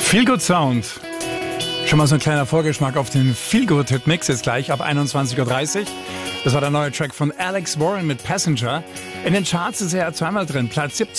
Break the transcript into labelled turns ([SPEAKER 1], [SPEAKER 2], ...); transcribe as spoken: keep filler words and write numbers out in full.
[SPEAKER 1] Feel Good Sound. Schon mal so ein kleiner Vorgeschmack auf den Feel Good Hit Mix jetzt gleich ab einundzwanzig Uhr dreißig. Das war der neue Track von Alex Warren mit Passenger. In den Charts ist er zweimal drin. Platz siebzehn